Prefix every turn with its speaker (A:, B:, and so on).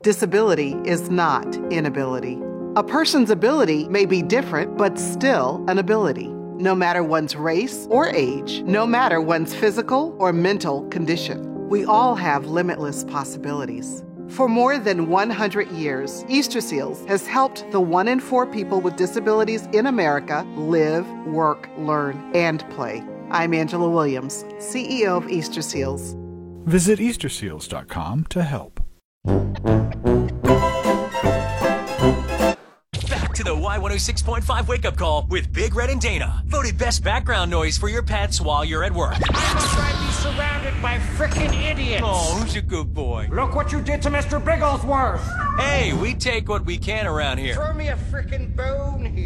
A: Disability is not inability. A person's ability may be different, but still an ability, no matter one's race or age, no matter one's physical or mental condition. We all have limitless possibilities. For more than 100 years, Easter Seals has helped the 1 in 4 people with disabilities in America live, work, learn, and play. I'm Angela Williams, CEO of Easter Seals.
B: Visit easterseals.com to help.
C: Back to the Y106.5 Wake Up Call with Big Red and Dana. Voted best background noise for your pets while you're at work.
D: I'm afraid to be surrounded by frickin' idiots.
C: Oh, who's a good boy?
D: Look what you did to Mr. Bigglesworth.
C: Hey, we take what we can around here.
D: Throw me a frickin' bone.